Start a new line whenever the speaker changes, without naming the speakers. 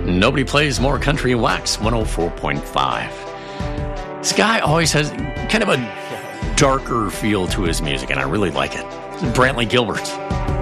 Nobody plays more country in Wax 104.5. This guy always has kind of a darker feel to his music, and I really like it. Brantley Gilbert.